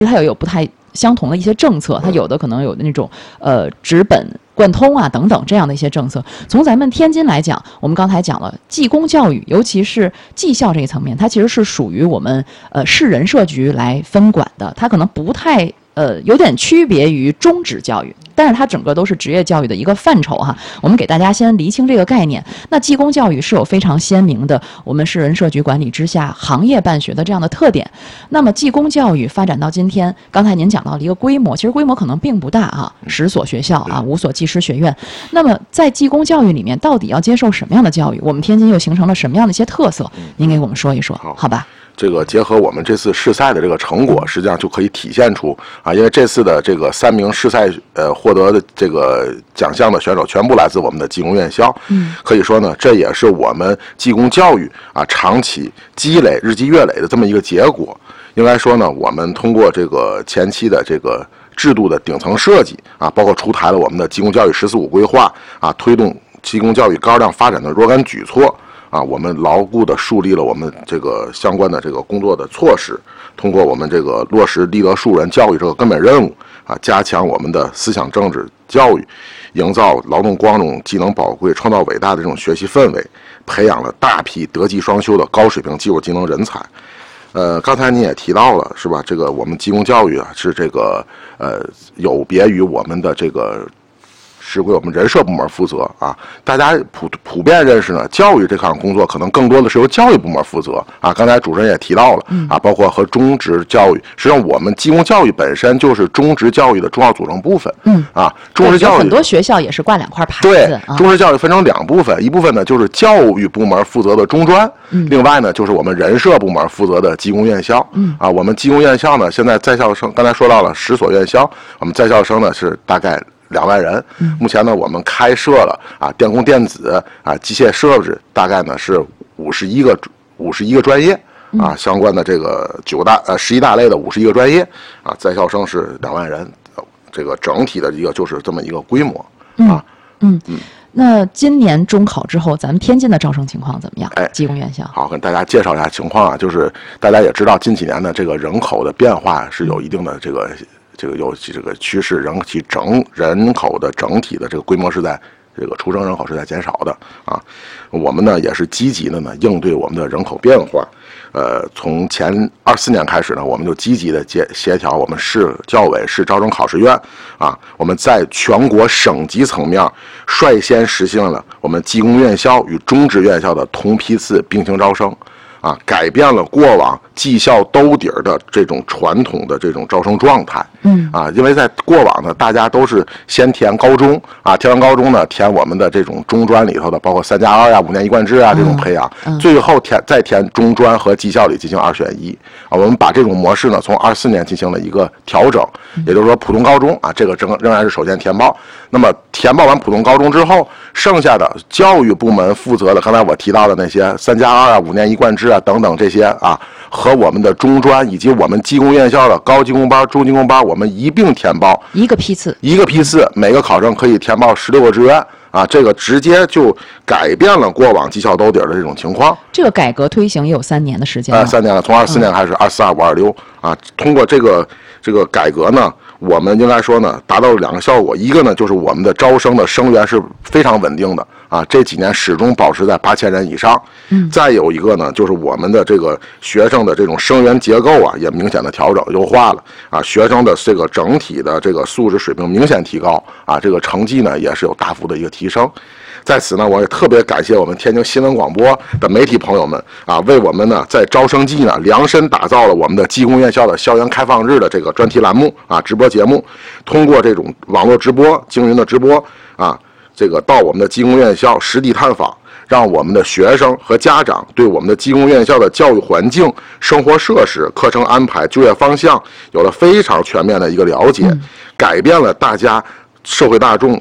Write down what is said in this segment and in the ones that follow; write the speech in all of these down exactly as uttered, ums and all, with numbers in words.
它也有不太相同的一些政策，它有的可能有那种呃纸本贯通啊等等这样的一些政策。从咱们天津来讲，我们刚才讲了技工教育，尤其是技校这一层面，它其实是属于我们呃市人社局来分管的，它可能不太呃有点区别于中职教育，但是它整个都是职业教育的一个范畴哈。我们给大家先厘清这个概念。那技工教育是有非常鲜明的我们市人社局管理之下行业办学的这样的特点。那么技工教育发展到今天，刚才您讲到了一个规模，其实规模可能并不大啊，十所学校啊，五所技师学院。那么在技工教育里面，到底要接受什么样的教育？我们天津又形成了什么样的一些特色？您给我们说一说，好吧？ 这个结合我们这次试赛的这个成果，实际上就可以体现出啊，因为这次的这个三名试赛呃获得的这个奖项的选手全部来自我们的技工院校，嗯，可以说呢，这也是我们技工教育啊长期积累、日积月累的这么一个结果。应该说呢，我们通过这个前期的这个制度的顶层设计啊，包括出台了我们的技工教育“十四五”规划啊，推动技工教育高质量发展的若干举措。啊，我们牢固地树立了我们这个相关的这个工作的措施，通过我们这个落实立德树人教育这个根本任务啊，加强我们的思想政治教育，营造劳动光荣、技能宝贵、创造伟大的这种学习氛围，培养了大批德技双修的高水平技术技能人才。呃，刚才您也提到了，是吧？这个我们技工教育啊，是这个呃有别于我们的这个。是归我们人社部门负责啊，大家普普遍认识呢，教育这项工作可能更多的是由教育部门负责啊。刚才主持人也提到了啊，包括和中职教育，实际上我们技工教育本身就是中职教育的重要组成部分。嗯啊，中职教育很多学校也是挂两块牌子。 对，中职教育分成两部分，一部分呢就是教育部门负责的中专，嗯、另外呢就是我们人社部门负责的技工院校。嗯啊，我们技工院校呢，现在在校生刚才说到了十所院校，我们在校生呢是大概两万人，目前呢，我们开设了啊，电工电子啊，机械设置，大概呢是五十一个五十一个专业啊，相关的这个九大呃十一大类的五十一个专业啊，在校生是两万人，这个整体的一个就是这么一个规模啊。 嗯嗯。那今年中考之后，咱们天津的招生情况怎么样？哎，技工院校。 好，跟大家介绍一下情况啊，就是大家也知道，近几年的这个人口的变化是有一定的这个。这个有这个趋势，人其整人口的整体的这个规模是在这个出生人口是在减少的啊。我们呢也是积极的呢应对我们的人口变化。呃，从前二四年开始呢，我们就积极的协协调我们市教委、市招生考试院啊，我们在全国省级层面率先实行了我们技工院校与中职院校的同批次并行招生。啊，改变了过往技校兜底儿的这种传统的这种招生状态。嗯，啊，因为在过往呢，大家都是先填高中啊，填完高中呢，填我们的这种中专里头的，包括三加二呀、五年一贯制啊这种培养，嗯嗯、最后填再填中专和技校里进行二选一。啊，我们把这种模式呢，从二四年进行了一个调整，也就是说，普通高中啊，这个仍仍然是首先填报。那么填报完普通高中之后，剩下的教育部门负责的，刚才我提到的那些三加二啊、五年一贯制啊等等这些啊，和我们的中专以及我们技工院校的高技工班、中技工班，我们一并填报， 一个批次， 一个批次，每个考生可以填报十六个志愿。啊，这个直接就改变了过往技校兜底的这种情况。 这个改革推行也有三年的时间了。 呃，三年了，从二四年开始，二四、二五、二六啊，通过这个这个改革呢，我们应该说呢，达到了两个效果。一个呢，就是我们的招生的生源是非常稳定的啊，这几年始终保持在八千人以上。嗯。再有一个呢，就是我们的这个学生的这种生源结构啊，也明显的调整优化了啊，学生的这个整体的这个素质水平明显提高啊，这个成绩呢也是有大幅的一个提升。在此呢，我也特别感谢我们天津新闻广播的媒体朋友们啊，为我们呢在招生季呢量身打造了我们的技工院校的校园开放日的这个专题栏目啊，直播节目，通过这种网络直播、经云的直播啊，这个到我们的技工院校实地探访，让我们的学生和家长对我们的技工院校的教育环境、生活设施、课程安排、就业方向有了非常全面的一个了解，改变了大家社会大众对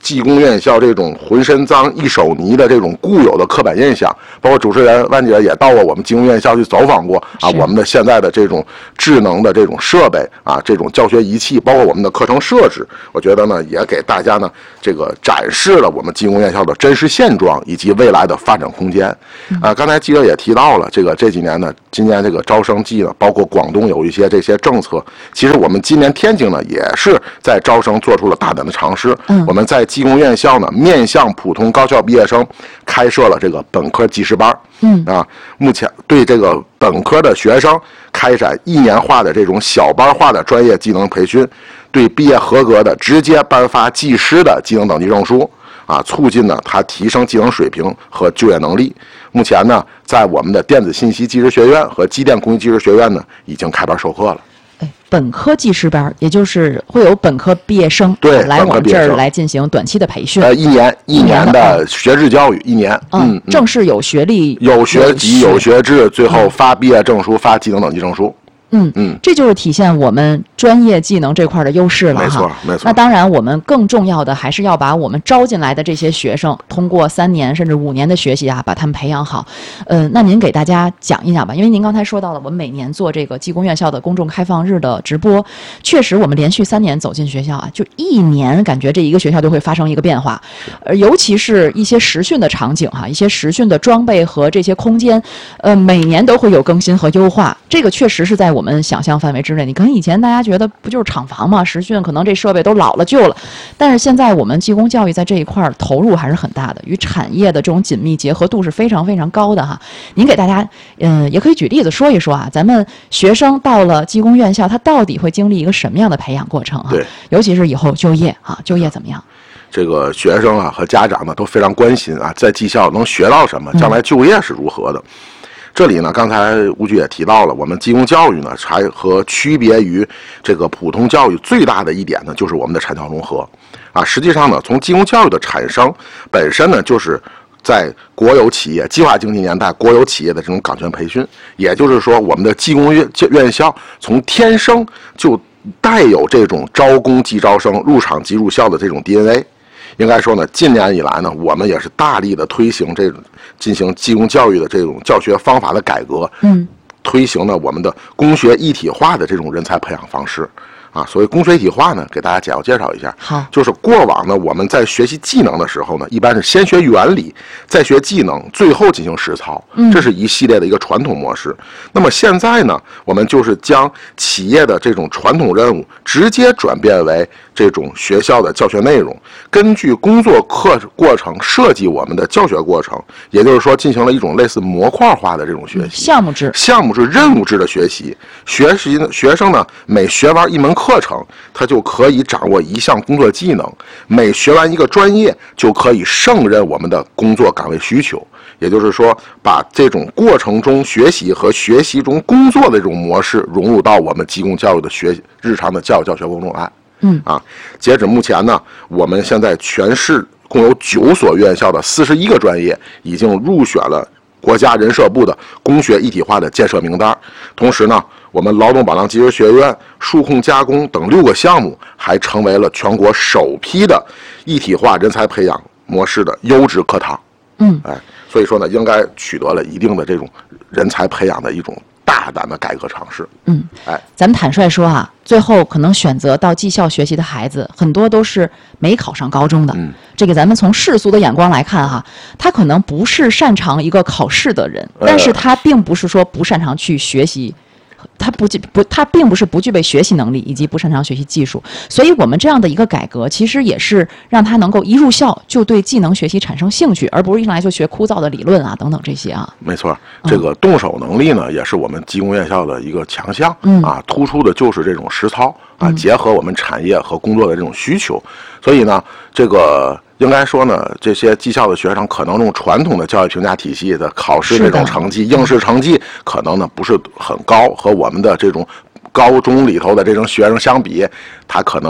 技工院校这种浑身脏一手泥的这种固有的刻板印象，包括主持人万姐也到过我们技工院校去走访过啊，我们的现在的这种智能的这种设备啊，这种教学仪器，包括我们的课程设置，我觉得呢也给大家呢这个展示了我们技工院校的真实现状以及未来的发展空间。啊，刚才记者也提到了，这个这几年呢，今年这个招生季呢，包括广东有一些这些政策，其实我们今年天津呢也是在招生做出了大胆的尝试。嗯，我们在技工院校呢，面向普通高校毕业生开设了这个本科技师班。嗯啊，目前对这个本科的学生开展一年化的这种小班化的专业技能培训，对毕业合格的直接颁发技师的技能等级证书。啊，促进呢他提升技能水平和就业能力。目前呢，在我们的电子信息技师学院和机电工艺技师学院呢，已经开班授课了。 哎，本科技师班，也就是会有本科毕业生对来我们这儿来进行短期的培训。 呃，一年一年的学制教育，一年。 嗯，正式有学历、 有学籍、有学制，最后发毕业证书、发技能等级证书。 嗯嗯，这就是体现我们专业技能这块的优势了哈。 没错没错。 那当然，我们更重要的还是要把我们招进来的这些学生，通过三年甚至五年的学习啊，把他们培养好。呃，那您给大家讲一讲吧，因为您刚才说到了，我们每年做这个技工院校的公众开放日的直播，确实我们连续三年走进学校啊，就一年感觉这一个学校就会发生一个变化，呃，尤其是一些实训的场景哈，一些实训的装备和这些空间，呃，每年都会有更新和优化，这个确实是在我们我们想象范围之内。你可能以前大家觉得不就是厂房吗？实训可能这设备都老了旧了，但是现在我们技工教育在这一块投入还是很大的，与产业的这种紧密结合度是非常非常高的哈。您给大家，嗯、呃，也可以举例子说一说啊，咱们学生到了技工院校，他到底会经历一个什么样的培养过程啊？ 对， 尤其是以后就业啊，就业怎么样？ 这个学生啊和家长呢都非常关心啊，在技校能学到什么，将来就业是如何的。嗯，这里呢，刚才吴局也提到了，我们技工教育呢，还和区别于这个普通教育最大的一点呢，就是我们的产教融合。啊，实际上呢，从技工教育的产生本身呢，就是在国有企业计划经济年代国有企业的这种岗权培训，也就是说，我们的技工院院校从天生就带有这种招工即招生、入场即入校的这种 D N A。应该说呢，近年以来呢，我们也是大力的推行这种进行技工教育的这种教学方法的改革，嗯，推行呢我们的工学一体化的这种人才培养方式。啊，所谓工学一体化呢，给大家简要介绍一下。 好， 就是过往呢，我们在学习技能的时候呢，一般是先学原理，再学技能，最后进行实操。嗯，这是一系列的一个传统模式。那么现在呢，我们就是将企业的这种传统任务直接转变为这种学校的教学内容，根据工作课过程设计我们的教学过程，也就是说，进行了一种类似模块化的这种学习， 项目制、 项目制、任务制的学习。学习学生呢，每学完一门课。课程，他就可以掌握一项工作技能，每学完一个专业，就可以胜任我们的工作岗位需求。也就是说，把这种过程中学习和学习中工作的这种模式融入到我们技工教育的学日常的教育教学工作来。嗯啊，截止目前呢，我们现在全市共有九所院校的四十一个专业已经入选了国家人社部的工学一体化的建设名单。同时呢，我们劳动保障技术学院、数控加工等六个项目还成为了全国首批的一体化人才培养模式的优质课堂。嗯，哎，所以说呢，应该取得了一定的这种人才培养的一种大胆的改革尝试。嗯，哎， 咱们坦率说啊，最后可能选择到技校学习的孩子，很多都是没考上高中的。嗯，这个咱们从世俗的眼光来看哈，他可能不是擅长一个考试的人，但是他并不是说不擅长去学习。他不具不，他并不是不具备学习能力以及不擅长学习技术，所以我们这样的一个改革，其实也是让他能够一入校就对技能学习产生兴趣，而不是一上来就学枯燥的理论啊等等这些啊。 没错，这个动手能力呢，也是我们技工院校的一个强项。嗯啊，突出的就是这种实操啊，结合我们产业和工作的这种需求，所以呢，这个。应该说呢，这些技校的学生可能用传统的教育评价体系的考试这种成绩、应试成绩，可能呢不是很高，和我们的这种高中里头的这种学生相比，他可能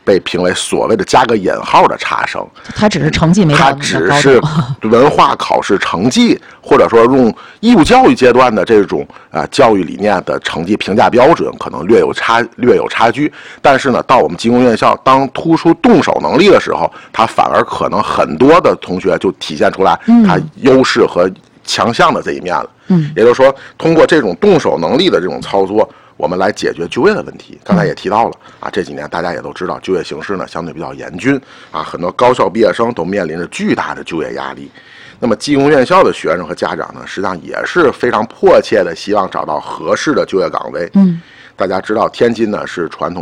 被评为所谓的加个引号的差生， 他只是成绩没到他那么高只是文化考试成绩，或者说用义务教育阶段的这种啊、呃、教育理念的成绩评价标准，可能略有差略有差距。但是呢，到我们技工院校，当突出动手能力的时候，他反而可能很多的同学就体现出来他优势和强项的这一面了。嗯，也就是说，通过这种动手能力的这种操作，我们来解决就业的问题。刚才也提到了啊，这几年大家也都知道，就业形势呢相对比较严峻啊，很多高校毕业生都面临着巨大的就业压力。那么技工院校的学生和家长呢，实际上也是非常迫切的希望找到合适的就业岗位。嗯，大家知道天津呢是传统